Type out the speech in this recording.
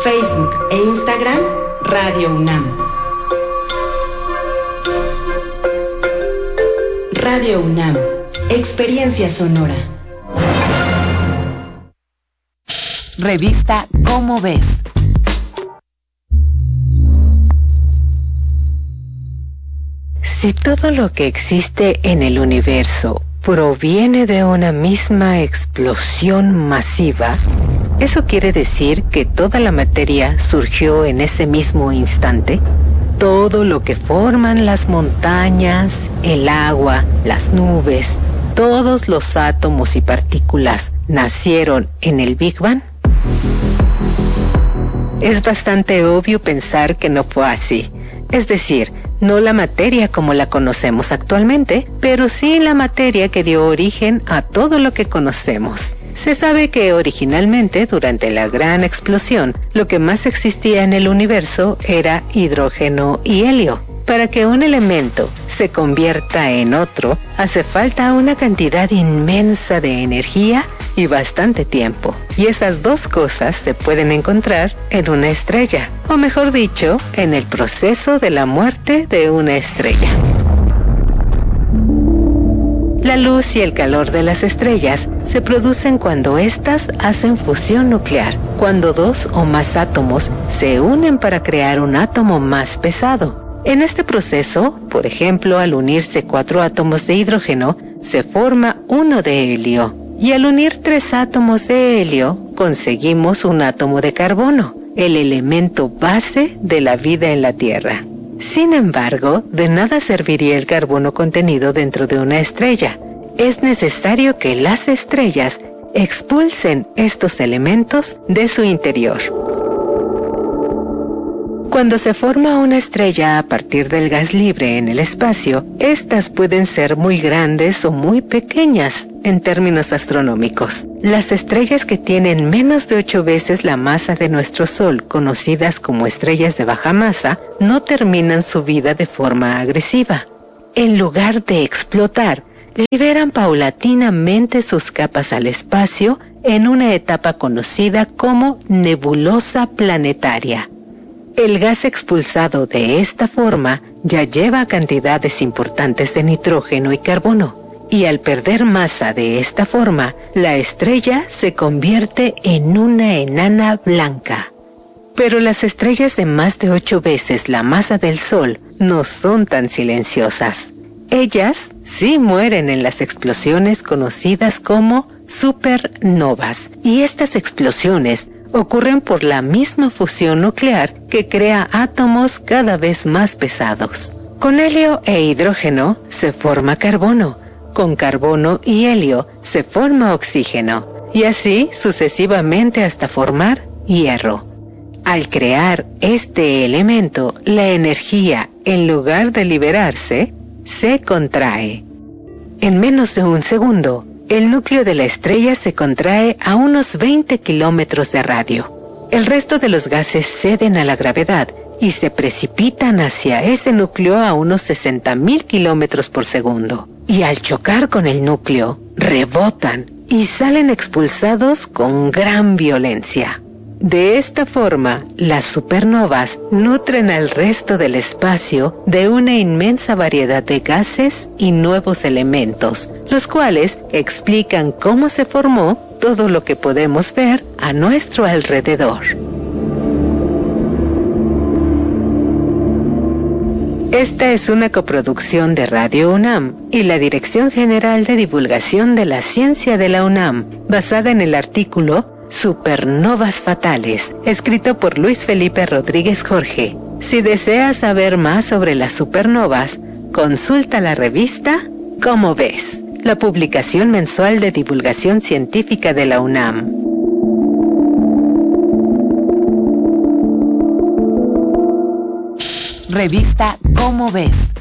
Facebook e Instagram, Radio UNAM. Radio UNAM, experiencia sonora. Revista Cómo Ves. Si todo lo que existe en el universo proviene de una misma explosión masiva, ¿eso quiere decir que toda la materia surgió en ese mismo instante? Todo lo que forman las montañas, el agua, las nubes, todos los átomos y partículas nacieron en el Big Bang. Es bastante obvio pensar que no fue así. Es decir, no la materia como la conocemos actualmente, pero sí la materia que dio origen a todo lo que conocemos. Se sabe que originalmente, durante la gran explosión, lo que más existía en el universo era hidrógeno y helio. Para que un elemento se convierta en otro, hace falta una cantidad inmensa de energía y bastante tiempo. Y esas dos cosas se pueden encontrar en una estrella, o mejor dicho, en el proceso de la muerte de una estrella. La luz y el calor de las estrellas se producen cuando éstas hacen fusión nuclear, cuando dos o más átomos se unen para crear un átomo más pesado. En este proceso, por ejemplo, al unirse 4 átomos de hidrógeno, se forma uno de helio. Y al unir 3 átomos de helio, conseguimos un átomo de carbono, el elemento base de la vida en la Tierra. Sin embargo, de nada serviría el carbono contenido dentro de una estrella. Es necesario que las estrellas expulsen estos elementos de su interior. Cuando se forma una estrella a partir del gas libre en el espacio, estas pueden ser muy grandes o muy pequeñas en términos astronómicos. Las estrellas que tienen menos de 8 veces la masa de nuestro Sol, conocidas como estrellas de baja masa, no terminan su vida de forma agresiva. En lugar de explotar, liberan paulatinamente sus capas al espacio en una etapa conocida como nebulosa planetaria. El gas expulsado de esta forma ya lleva cantidades importantes de nitrógeno y carbono, y al perder masa de esta forma, la estrella se convierte en una enana blanca. Pero las estrellas de más de 8 veces la masa del Sol no son tan silenciosas. Ellas sí mueren en las explosiones conocidas como supernovas, y estas explosiones ocurren por la misma fusión nuclear que crea átomos cada vez más pesados. Con helio e hidrógeno se forma carbono, con carbono y helio se forma oxígeno, y así sucesivamente hasta formar hierro. Al crear este elemento, la energía, en lugar de liberarse, se contrae. En menos de un segundo, el núcleo de la estrella se contrae a unos 20 kilómetros de radio. El resto de los gases ceden a la gravedad y se precipitan hacia ese núcleo a unos 60,000 kilómetros por segundo. Y al chocar con el núcleo, rebotan y salen expulsados con gran violencia. De esta forma, las supernovas nutren al resto del espacio de una inmensa variedad de gases y nuevos elementos, los cuales explican cómo se formó todo lo que podemos ver a nuestro alrededor. Esta es una coproducción de Radio UNAM y la Dirección General de Divulgación de la Ciencia de la UNAM, basada en el artículo Supernovas Fatales, escrito por Luis Felipe Rodríguez Jorge. Si deseas saber más sobre las supernovas, consulta la revista Cómo Ves, la publicación mensual de divulgación científica de la UNAM. Revista Cómo Ves.